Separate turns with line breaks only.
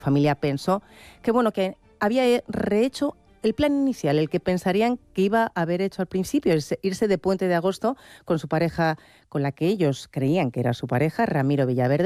familia pensó que había rehecho el plan inicial, el que pensarían que iba a haber hecho al principio, es irse de Puente de Agosto con su pareja, con la que ellos creían que era su pareja, Ramiro Villaverde.